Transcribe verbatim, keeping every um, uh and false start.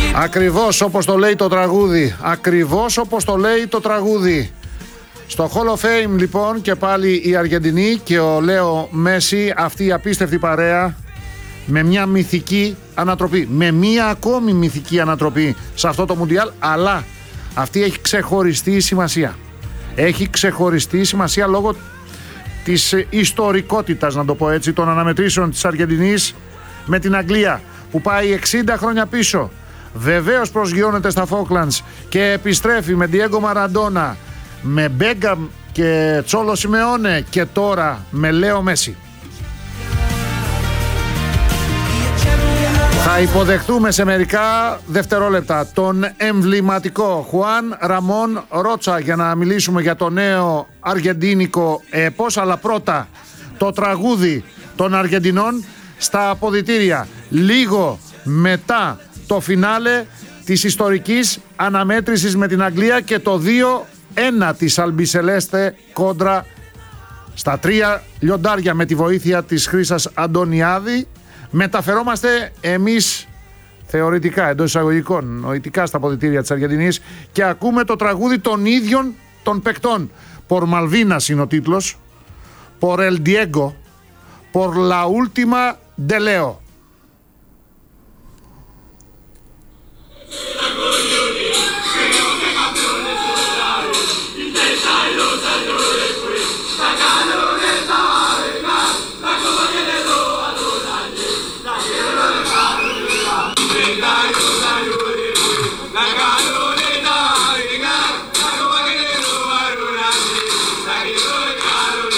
Ακριβώς όπως το λέει το τραγούδι. Ακριβώς όπως το λέει το τραγούδι. Στο Hall of Fame λοιπόν και πάλι η Αργεντινή και ο Λέο Μέση, αυτή η απίστευτη παρέα με μια μυθική ανατροπή, με μια ακόμη μυθική ανατροπή σε αυτό το Μουντιάλ, αλλά αυτή έχει ξεχωριστή σημασία. Έχει ξεχωριστή σημασία λόγω της ιστορικότητας, να το πω έτσι, των αναμετρήσεων της Αργεντινής με την Αγγλία που πάει εξήντα χρόνια πίσω. Βεβαίως προσγειώνεται στα Φόκλαντς και επιστρέφει με Ντιέγκο Μαραντόνα, με Μπέγκαμ και Τσόλο Σιμεώνε και τώρα με Λέο Μέση. Θα υποδεχτούμε σε μερικά δευτερόλεπτα τον εμβληματικό Χουάν Ραμόν Ρότσα για να μιλήσουμε για το νέο αργεντίνικο έπος, αλλά πρώτα το τραγούδι των Αργεντινών στα αποδυτήρια λίγο μετά το φινάλε της ιστορικής αναμέτρησης με την Αγγλία και το δύο ένα της Αλμπισελέστε κόντρα στα τρία λιοντάρια με τη βοήθεια της Χρύσας Αντωνιάδη. Μεταφερόμαστε εμείς θεωρητικά, εντός εισαγωγικών, νοητικά στα αποδυτήρια της Αργεντινής και ακούμε το τραγούδι των ίδιων των παικτών. Por Malvinas είναι ο τίτλος, Por el Diego, Por la última de Leo.